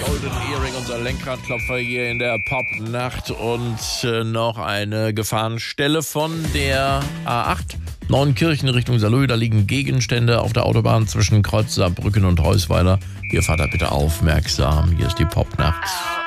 Golden Earring, unser Lenkradklopfer hier in der Popnacht und noch eine Gefahrenstelle von der A8. Neunkirchen Richtung Saarlouis, da liegen Gegenstände auf der Autobahn zwischen Kreuz Saarbrücken und Heusweiler. Hier fahrt da bitte aufmerksam, hier ist die Popnacht.